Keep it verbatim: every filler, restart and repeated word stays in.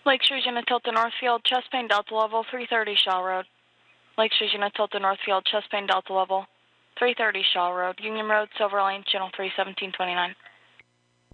Lakeshore Unit Tilton Northfield, chest pain Delta level, three thirty Shaw Road. Lakeshore Unit Tilton Northfield, chest pain Delta level, three thirty Shaw Road. Union Road, Silver Lane, channel three, seventeen twenty-nine.